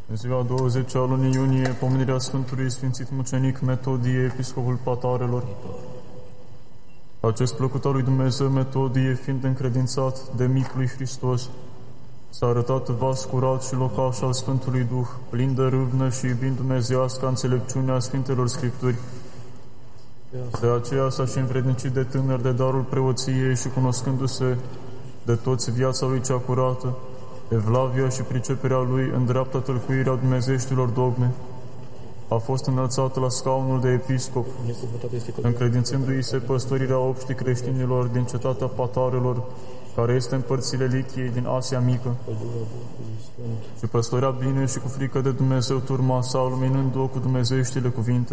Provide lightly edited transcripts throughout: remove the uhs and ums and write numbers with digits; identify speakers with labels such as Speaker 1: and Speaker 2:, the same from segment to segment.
Speaker 1: În ziua 20 a lunii iunie, pomenirea Sfântului Sfințit Mucenic Metodie, episcopul Patarelor. Acest plăcut al lui Dumnezeu, Metodie, fiind încredințat de mic lui Hristos, s-a arătat vas curat și locaș al Sfântului Duh, plin de râvnă și iubind dumnezeiasca înțelepciunea Sfintelor Scripturi. De aceea s-a și învrednicit de tânăr de darul preoției și cunoscându-se de toți viața lui cea curată, evlavia și priceperea lui în dreapta tălcuirea dumnezeieștilor dogme, a fost înălțat la scaunul de episcop, încredințându-i se păstorirea obștii creștinilor din cetatea Patarelor, care este în părțile Lichiei din Asia Mică, și păstorea bine și cu frică de Dumnezeu turma sa, luminând-o cu dumnezeieștile cuvinte.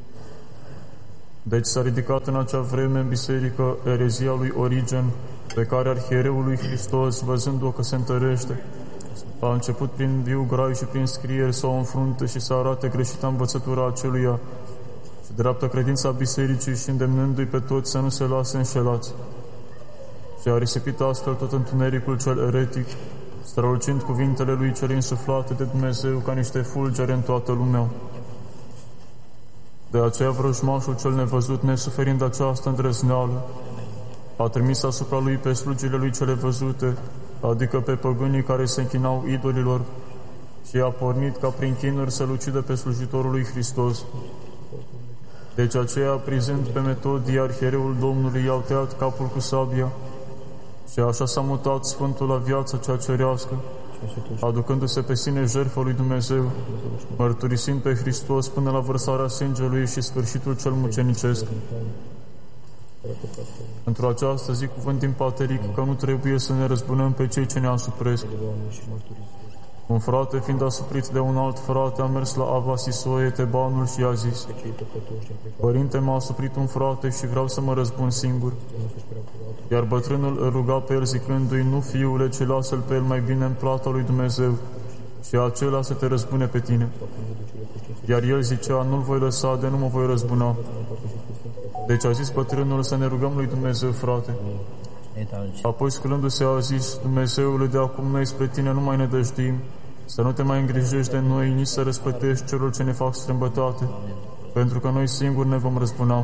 Speaker 1: Deci s-a ridicat în acea vreme în biserică erezia lui Origen, pe care arhiereul lui Hristos, văzând-o că se întărește, a început prin viu grai și prin scrieri să o înfrunte și să arate greșita învățătura aceluia și dreapta credința bisericii și îndemnându-i pe toți să nu se lase înșelați. Și a risipit astfel tot întunericul cel eretic, strălucind cuvintele lui cele insuflate de Dumnezeu ca niște fulgere în toată lumea. De aceea vrăjmașul cel nevăzut, nesuferind această îndrăzneală, a trimis asupra lui pe slugile lui cele văzute, adică pe păgânii care se închinau idolilor, și a pornit ca prin chinuri să-l ucidă pe slujitorul lui Hristos. Deci aceea, prizând pe Metodie, arhiereul Domnului, i-au tăiat capul cu sabia și așa s-a mutat Sfântul la viața cea cerească, aducându-se pe sine jertfă lui Dumnezeu, mărturisind pe Hristos până la vărsarea sângelui și sfârșitul cel mucenicesc. Într-o această zi, cuvânt din Pateric, că nu trebuie să ne răzbunăm pe cei ce ne asupresc. Un frate, fiind asuprit de un alt frate, a mers la Ava Sisoie, Tebanul, și a zis: Părinte, m-a asuprit un frate și vreau să mă răzbun singur. Iar bătrânul îl ruga pe el zicându-i: Nu, fiule, ci lasă-l pe el mai bine în plata lui Dumnezeu și acela să te răzbune pe tine. Iar el zicea: Nu-l voi lăsa, de nu mă voi răzbuna. Deci a zis bătrânul: Să ne rugăm lui Dumnezeu, frate. Apoi, sculându-se, a zis: Dumnezeule, de acum noi spre tine nu mai ne dăjduim, să nu te mai îngrijești de noi, nici să răspătești celor ce ne fac strâmbătate, pentru că noi singuri ne vom răzbuna.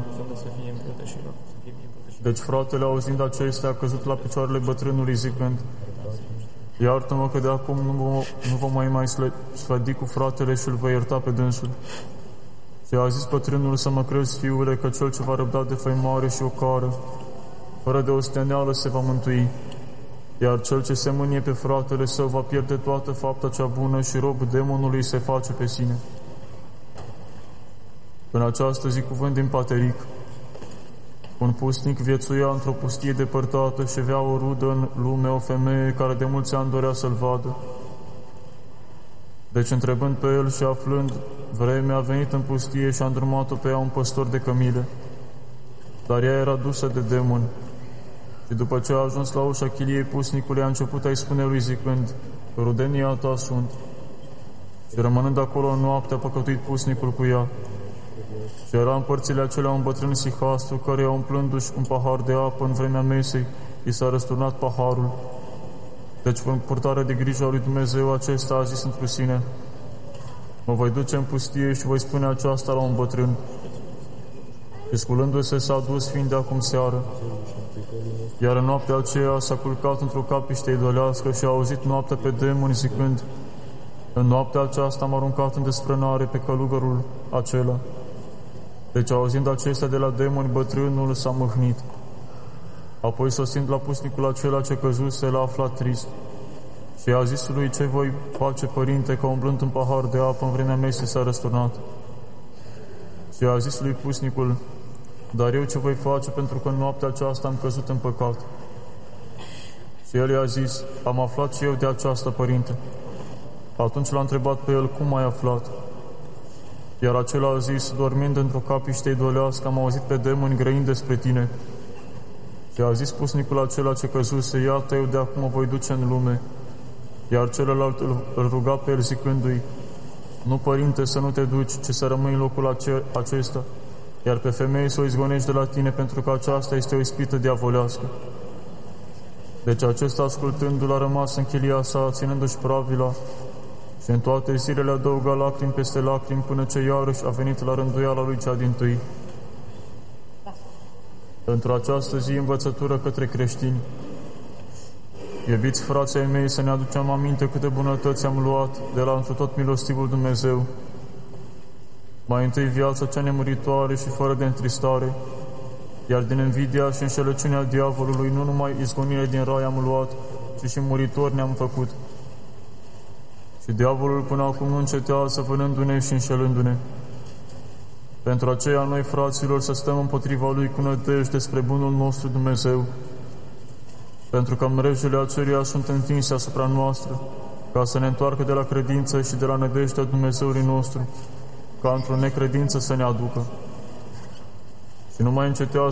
Speaker 1: Deci fratele, auzind acestea, a căzut la picioarele bătrânului, zicând: Iartă-mă că de acum nu vom mai slădi cu fratele și îl voi ierta pe dânsul. Și a zis bătrânul: Să mă crezi, fiule, că cel ce va răbda de făimare și ocară, fără de osteneală, se va mântui, iar cel ce se mânie pe fratele său va pierde toată fapta cea bună și rob demonului se face pe sine. În această zi, cuvânt din Pateric. Un pusnic viețuia într-o pustie depărtată și avea o rudă în lume, o femeie care de mulți ani dorea să-l vadă. Deci, întrebând pe el și aflând vremea, a venit în pustie și a îndrumat-o pe ea un păstor de cămile. Dar ea era dusă de demoni. Și după ce a ajuns la ușa chiliei pusnicului, a început a-i spune lui zicând: Rudenia ta sunt. Și rămânând acolo în noapte, a păcătuit pusnicul cu ea. Și era în părțile acelea un bătrân sihastru, căreia, umplându-și un pahar de apă în vremea mesei, i s-a răsturnat paharul. Deci, în purtare de grijă a lui Dumnezeu, acesta a zis întru sine: Mă voi duce în pustie și voi spune aceasta la un bătrân. Și sculându-se s-a dus, fiind de acum seară. Iar în noaptea aceea s-a culcat într-o capiște idolească și a auzit noaptea pe demoni zicând: În noaptea aceasta am aruncat în desfrânare pe călugărul acela. Deci, auzind acestea de la demoni, bătrânul s-a mâhnit. Apoi, sosind la pusnicul acela ce căzuse, l-a aflat trist. Și a zis lui: Ce voi face, părinte, că umblând un pahar de apă în vremea mesei s-a răsturnat? Și a zis lui pusnicul: Dar eu ce voi face, pentru că în noaptea aceasta am căzut în păcat? Și el i-a zis: Am aflat și eu de aceasta, părinte. Atunci l-a întrebat pe el: Cum ai aflat? Iar acela a zis: Dormind într-o capiște idolească, am auzit pe demoni grăind despre tine. Și a zis pusnicul acela ce căzuse: Iată, eu de acum mă voi duce în lume. Iar celălalt îl ruga pe el zicându-i: Nu, părinte, să nu te duci, ci să rămâi în locul acesta, iar pe femeie să o izgonești de la tine, pentru că aceasta este o ispită diavolească. Deci acesta, ascultându-l, a rămas în chilia sa, ținându-și pravila, și în toate zilele adăuga lacrimi peste lacrimi, până ce iarăși a venit la rânduiala lui cea dintâi. Pentru această zi învățătură către creștini. Iubiți frații ai mei, să ne aducem aminte câte bunătăți am luat de la întru tot milostivul Dumnezeu. Mai întâi viața cea nemuritoare și fără de întristare, iar din invidia și înșelăciunea diavolului nu numai izgonire din rai am luat, ci și muritori ne-am făcut. Și diavolul până acum nu încetează vânându-ne și înșelându-ne. Pentru aceea noi, fraților, să stăm împotriva lui cu nădejde spre bunul nostru Dumnezeu, pentru că mrejele aceluia sunt întinse asupra noastră, ca să ne întoarcă de la credință și de la nădejdea Dumnezeului nostru, ca într-o necredință să ne aducă. Și nu mai încetează